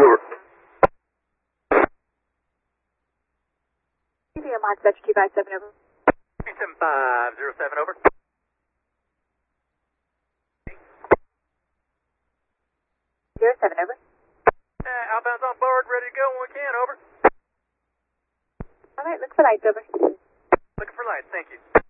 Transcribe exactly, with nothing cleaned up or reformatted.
over. T V M on Dutch two five seven over. seven five zero seven over. Zero seven over. Uh, outbound's on board, ready to go when we can, over. All right, look for lights over. Looking for lights, thank you.